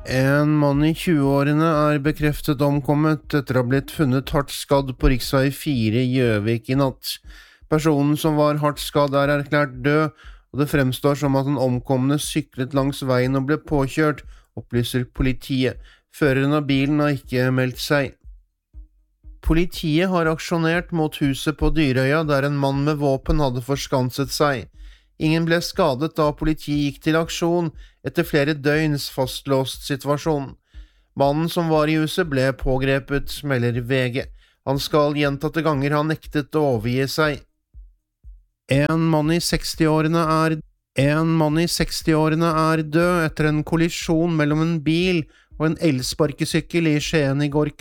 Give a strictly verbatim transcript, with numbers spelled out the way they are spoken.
En mann i tjue-årene er bekreftet omkommet etter å ha blitt funnet hardt skadd på riksvei fire i Gjøvik i natt. Personen som var hardt skadd er erklært død, og det fremstår som at den omkomne syklet langs veien og ble påkjørt, opplyser politiet. Føreren av bilen har ikke meldt seg. Politiet har aksjonert mot huset på Dyrøya der en mann med våpen hadde forskanset seg. Ingen ble skadet da politiet gikk til aksjon etter flere døgns fastlåst situasjon. Mannen som var i huset ble pågrepet, melder V G. Han skal gjentatte ganger ha nektet å overgi seg. En mann i seksti-årene er En mann i seksti-årene er død etter en kollisjon mellom en bil og en elsparkesykkel i Skien i går